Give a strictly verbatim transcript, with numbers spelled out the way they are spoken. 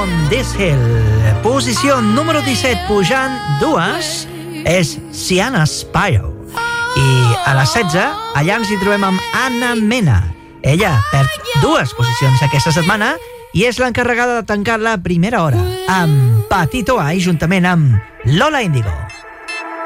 on this hill. Posició número disset, pujant dues, és Sienna Spire. I a les setze, allà ens hi trobem amb Anna Mena. Ella perd dues posicions aquesta setmana i és l'encarregada de tancar la primera hora amb Patito A i juntament amb Lola Índigo.